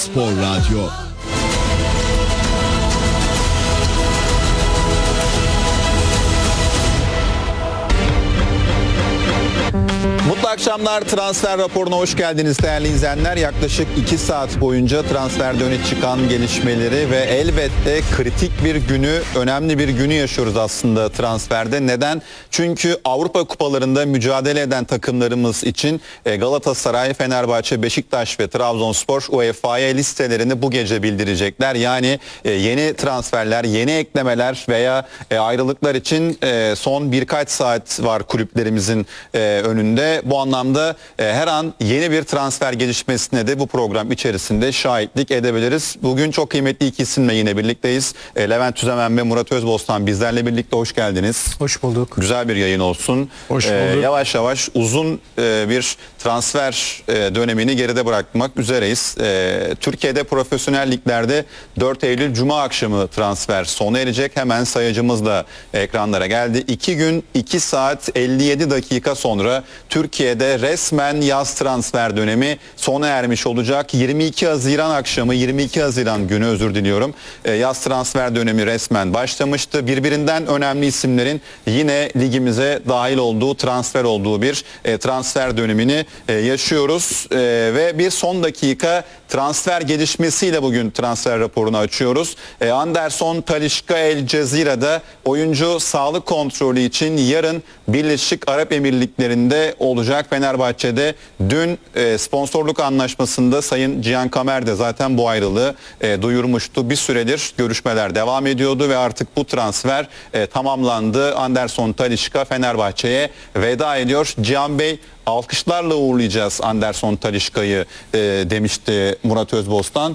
Spor Radyo. Mutlu akşamlar. Transfer raporuna hoş geldiniz değerli izleyenler. Yaklaşık 2 saat boyunca transferde öne çıkan gelişmeleri ve elbette kritik bir günü, önemli bir günü yaşıyoruz aslında transferde. Neden? Çünkü Avrupa kupalarında mücadele eden takımlarımız için Galatasaray, Fenerbahçe, Beşiktaş ve Trabzonspor UEFA'ya listelerini bu gece bildirecekler. Yani yeni transferler, yeni eklemeler veya ayrılıklar için son birkaç saat var kulüplerimizin önünde. Bu anlamda her an yeni bir transfer gelişmesine de bu program içerisinde şahitlik edebiliriz. Bugün çok kıymetli iki isimle yine birlikteyiz. Levent Tüzemen ve Murat Özbostan bizlerle birlikte, hoş geldiniz. Hoş bulduk. Güzel bir yayın olsun. Hoş bulduk. Yavaş yavaş uzun bir transfer dönemini geride bırakmak üzereyiz. Türkiye'de profesyonel liglerde 4 Eylül Cuma akşamı transfer sona erecek. Hemen sayacımız da ekranlara geldi. 2 gün 2 saat 57 dakika sonra Türkiye'de resmen yaz transfer dönemi sona ermiş olacak. 22 Haziran akşamı, 22 Haziran günü özür diliyorum. Yaz transfer dönemi resmen başlamıştı. Birbirinden önemli isimlerin yine ligimize dahil olduğu, transfer olduğu bir transfer dönemini yaşıyoruz. Ve bir son dakika transfer gelişmesiyle bugün transfer raporunu açıyoruz. Anderson Talisca El Cezire'de oyuncu sağlık kontrolü için yarın Birleşik Arap Emirlikleri'nde olacak. Fenerbahçe'de dün sponsorluk anlaşmasında Sayın Cihan Kamer de zaten bu ayrılığı duyurmuştu. Bir süredir görüşmeler devam ediyordu ve artık bu transfer tamamlandı. Anderson Talisca Fenerbahçe'ye veda ediyor. Cihan Bey, alkışlarla uğurlayacağız Anderson Talisca'yı demişti Murat Özbostan.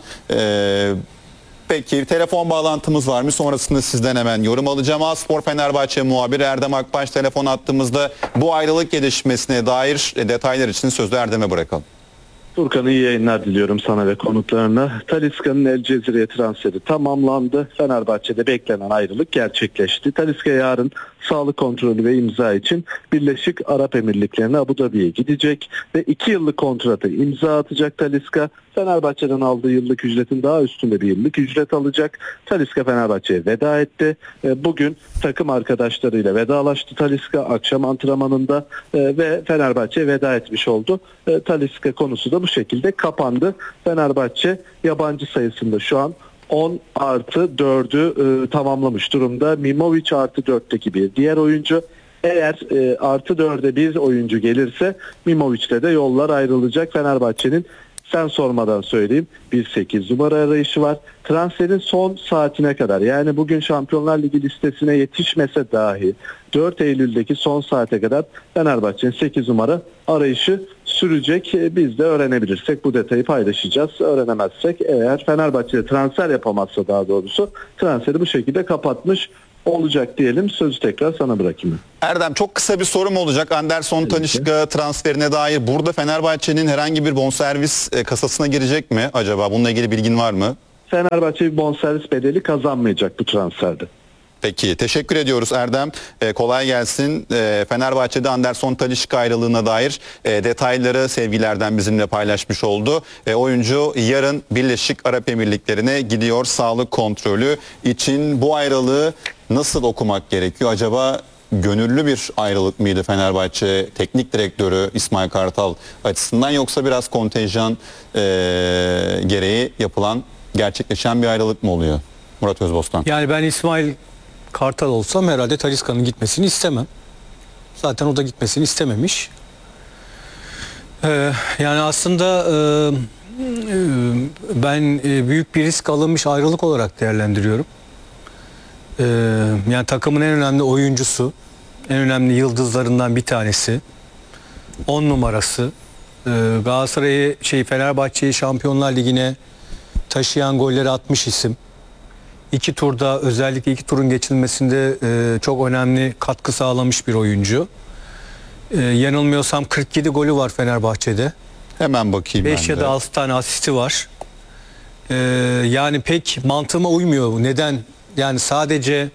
Peki telefon bağlantımız var mı? Sonrasında sizden hemen yorum alacağım. A-Spor Fenerbahçe muhabiri Erdem Akbaş telefon attığımızda bu ayrılık gelişmesine dair detaylar için sözü Erdem'e bırakalım. Furkan, iyi yayınlar diliyorum sana ve konuklarına. Talisca'nın El Cezire'ye transferi tamamlandı. Fenerbahçe'de beklenen ayrılık gerçekleşti. Talisca yarın sağlık kontrolü ve imza için Birleşik Arap Emirlikleri'ne, Abu Dhabi'ye gidecek ve 2 yıllık kontratı imza atacak Talisca. Fenerbahçe'den aldığı yıllık ücretin daha üstünde bir yıllık ücret alacak. Talisca Fenerbahçe'ye veda etti. Bugün takım arkadaşlarıyla vedalaştı Talisca akşam antrenmanında ve Fenerbahçe'ye veda etmiş oldu. Talisca konusu da bu şekilde kapandı. Fenerbahçe yabancı sayısında şu an 10+4'ü tamamlamış durumda. Mimovic +4'teki bir diğer oyuncu. Eğer +4'e bir oyuncu gelirse Mimovic'le de yollar ayrılacak. Fenerbahçe'nin, sen sormadan söyleyeyim, bir 8 numara arayışı var. Transferin son saatine kadar, yani bugün Şampiyonlar Ligi listesine yetişmese dahi 4 Eylül'deki son saate kadar Fenerbahçe'nin 8 numara arayışı sürecek. Biz de öğrenebilirsek bu detayı paylaşacağız. Öğrenemezsek, eğer Fenerbahçe'de transfer yapamazsa, daha doğrusu transferi bu şekilde kapatmış olacak diyelim. Sözü tekrar sana bırakayım. Erdem, çok kısa bir sorum olacak. Anderson Talisca transferine dair burada Fenerbahçe'nin herhangi bir bonservis kasasına girecek mi acaba? Bununla ilgili bilgin var mı? Fenerbahçe bir bonservis bedeli kazanmayacak bu transferde. Peki, teşekkür ediyoruz Erdem. Kolay gelsin. Fenerbahçe'de Anderson Talisca ayrılığına dair detayları sevgilerden bizimle paylaşmış oldu. Oyuncu yarın Birleşik Arap Emirlikleri'ne gidiyor sağlık kontrolü için. Bu ayrılığı nasıl okumak gerekiyor? Acaba gönüllü bir ayrılık mıydı Fenerbahçe teknik direktörü İsmail Kartal açısından, yoksa biraz kontenjan gereği gerçekleşen bir ayrılık mı oluyor? Murat Özbostan. Yani ben İsmail Kartal olsam herhalde Talisca'nın gitmesini istemem. Zaten o da gitmesini istememiş. Yani aslında ben büyük bir risk alınmış ayrılık olarak değerlendiriyorum. Yani takımın en önemli oyuncusu, en önemli yıldızlarından bir tanesi, 10 numarası, Galatasaray'ı, Fenerbahçe'yi Şampiyonlar Ligi'ne taşıyan, golleri atmış isim. 2 turda, özellikle 2 turun geçilmesinde çok önemli katkı sağlamış bir oyuncu. Yanılmıyorsam 47 golü var Fenerbahçe'de. Hemen bakayım 5 ya da 6 tane asisti var. Yani pek mantığıma uymuyor. Neden? Yani sadece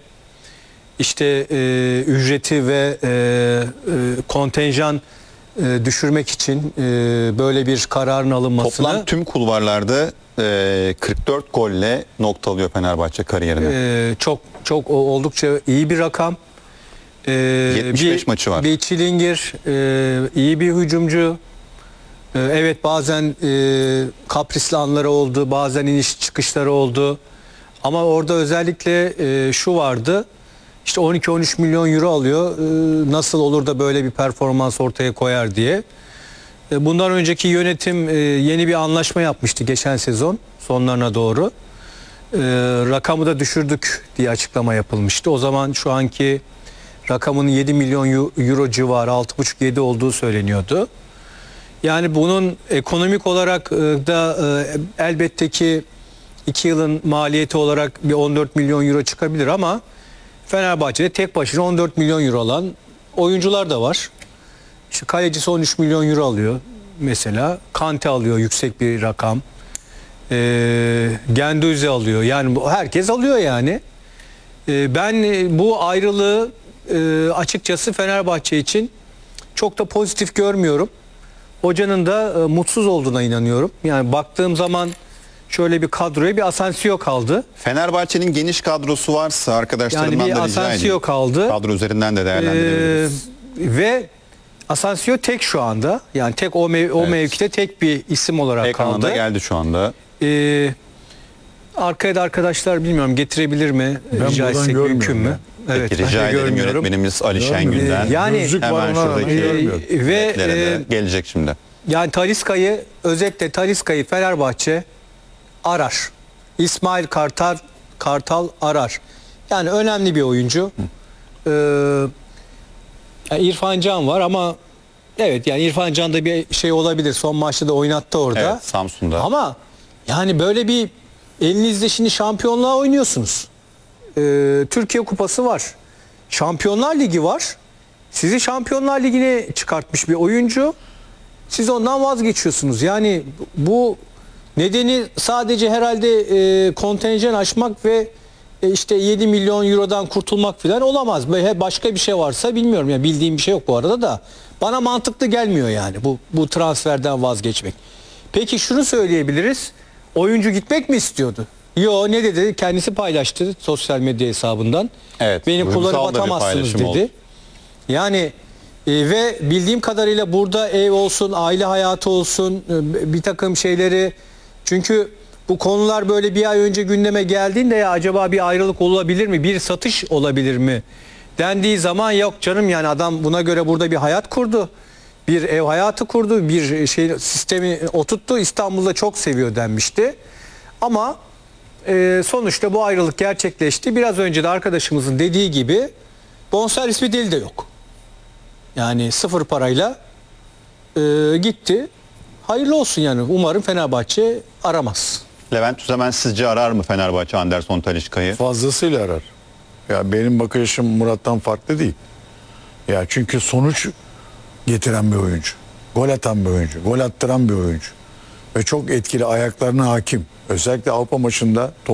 ücreti ve kontenjan düşürmek için böyle bir kararın alınmasını... Toplam tüm kulvarlarda 44 golle noktalıyor Fenerbahçe kariyerini. Çok oldukça iyi bir rakam. 75 maçı var. Bir çilingir, iyi bir hücumcu. Evet, bazen kaprisli anları oldu, bazen iniş çıkışları oldu. Ama orada özellikle şu vardı. İşte 12-13 milyon euro alıyor. Nasıl olur da böyle bir performans ortaya koyar diye. Bundan önceki yönetim yeni bir anlaşma yapmıştı geçen sezon sonlarına doğru. Rakamı da düşürdük diye açıklama yapılmıştı. O zaman şu anki rakamının 7 milyon euro civarı, 6,5-7 olduğu söyleniyordu. Yani bunun ekonomik olarak da elbette ki 2 yılın maliyeti olarak bir 14 milyon euro çıkabilir ama Fenerbahçe'de tek başına 14 milyon euro alan oyuncular da var. İşte kalecisi 13 milyon euro alıyor mesela. Kante alıyor, yüksek bir rakam. Gendouzi alıyor. Yani herkes alıyor yani. Ben bu ayrılığı açıkçası Fenerbahçe için çok da pozitif görmüyorum. Hocanın da mutsuz olduğuna inanıyorum. Yani baktığım zaman şöyle bir kadroya bir Asensio kaldı. Fenerbahçe'nin geniş kadrosu varsa arkadaşlarımdan Yani bir da rica edeyim. Asensio kaldı. Kadro üzerinden de değerlendirebiliriz. Ve Asensio tek şu anda. Yani tek o mevkide tek bir isim olarak Ekrana kaldı. da geldi şu anda. Arkaya da arkadaşlar bilmiyorum getirebilir mi? Ben Rica buradan etsek görmüyorum mümkün mü? ya. Evet, Peki, ben rica de edelim görmüyorum. yönetmenimiz Ali Şengül'den. Yani Gözlük var Hemen ona, şuradaki görmüyorum. ve netlere de gelecek şimdi. yani Talisca'yı, özetle Talisca'yı Fenerbahçe arar. İsmail Kartal arar. Yani önemli bir oyuncu. Yani İrfan Can var ama evet, yani İrfan Can'da bir şey olabilir. Son maçta da oynattı orada. Evet, Samsun'da. Ama yani böyle bir elinizde şimdi şampiyonluğa oynuyorsunuz. Türkiye Kupası var. Şampiyonlar Ligi var. Sizi Şampiyonlar Ligi'ne çıkartmış bir oyuncu. Siz ondan vazgeçiyorsunuz. Yani bu nedeni sadece herhalde kontenjan aşmak ve işte 7 milyon eurodan kurtulmak falan olamaz. Başka bir şey varsa bilmiyorum. Yani bildiğim bir şey yok bu arada da. Bana mantıklı gelmiyor yani bu transferden vazgeçmek. Peki şunu söyleyebiliriz. Oyuncu gitmek mi istiyordu? Yo, ne dedi? Kendisi paylaştı sosyal medya hesabından. Evet, Beni duygusal kullanıp da bir atamazsınız paylaşım dedi. oldu. Yani ve bildiğim kadarıyla burada ev olsun, aile hayatı olsun, bir takım şeyleri, çünkü bu konular böyle bir ay önce gündeme geldiğinde ya acaba bir ayrılık olabilir mi, bir satış olabilir mi dendiği zaman yok canım, yani adam buna göre burada bir hayat kurdu. Bir ev hayatı kurdu, bir şey sistemi oturttu, İstanbul'da çok seviyor denmişti. Ama sonuçta bu ayrılık gerçekleşti. Biraz önce de arkadaşımızın dediği gibi bonservis bedeli de yok. Yani sıfır parayla gitti. Hayırlı olsun yani. Umarım Fenerbahçe aramaz. Levent Tüzemen sizce arar mı Fenerbahçe Anderson Talisca'yı? Fazlasıyla arar. Ya benim bakışım Murat'tan farklı değil. Ya çünkü sonuç getiren bir oyuncu. Gol atan bir oyuncu. Gol attıran bir oyuncu. Ve çok etkili, ayaklarına hakim. Özellikle Avrupa maçında